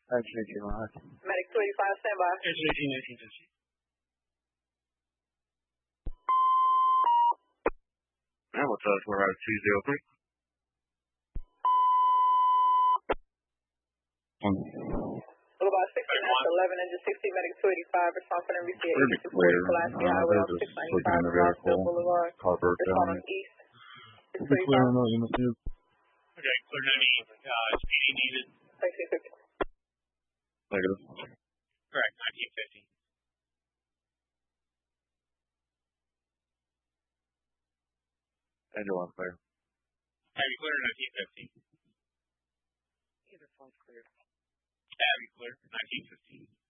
1918 live. Medic 285, standby. 18, 1850. Now what's up? We're out 203. Boulevard 16, 11, engine 60, medic 285, respond for NBC at 8640 Pulaski Highway on 695 Rossville Boulevard. Car broke Respond down. on east. Clear on those in the field. Okay, clear to me. Speedy needed. 1950. Negative. Correct, 1950. Angel on clear. Heavy clear, 1950. Either phone's clear. Heavy clear, 1950.